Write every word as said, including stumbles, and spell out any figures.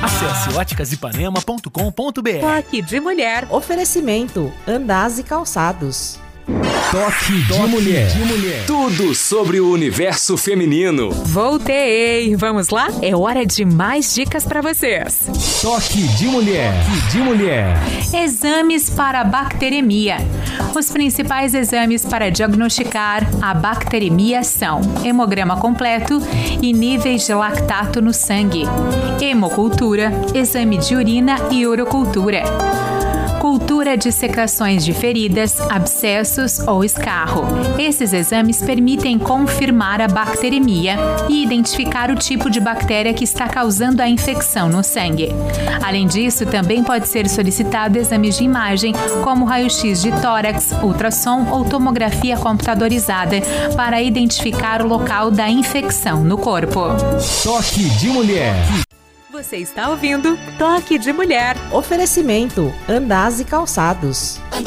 Acesse óticas ipanema ponto com ponto br. Toque de mulher. Oferecimento Andaz e Calçados. Toque de mulher. de mulher. Tudo sobre o universo feminino. Voltei! Vamos lá? É hora de mais dicas para vocês. Toque de mulher. Toque de mulher. Exames para bacteremia. Os principais exames para diagnosticar a bacteremia são hemograma completo e níveis de lactato no sangue, hemocultura, exame de urina e urocultura. Cultura de secreções de feridas, abscessos ou escarro. Esses exames permitem confirmar a bacteremia e identificar o tipo de bactéria que está causando a infecção no sangue. Além disso, também pode ser solicitado exames de imagem, como raio-x de tórax, ultrassom ou tomografia computadorizada, para identificar o local da infecção no corpo. Toque de mulher. Você está ouvindo Toque de Mulher. Oferecimento Andaz e Calçados.